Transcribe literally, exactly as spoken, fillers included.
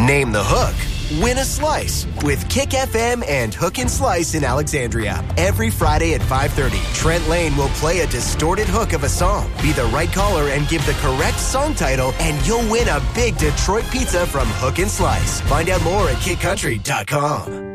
Name the hook. Win a slice with Kick F M and Hook and Slice in Alexandria. Every Friday at five thirty, Trent Lane will play a distorted hook of a song. Be the right caller and give the correct song title, and you'll win a big Detroit pizza from Hook and Slice. Find out more at kick country dot com.